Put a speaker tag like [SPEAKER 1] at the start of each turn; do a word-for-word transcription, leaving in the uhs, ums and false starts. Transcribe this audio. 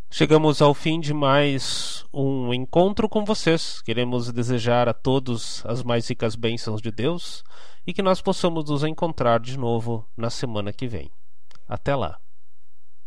[SPEAKER 1] Chegamos ao fim de mais um encontro com vocês. Queremos desejar a todos as mais ricas bênçãos de Deus e que nós possamos nos encontrar de novo na semana que vem. Até lá.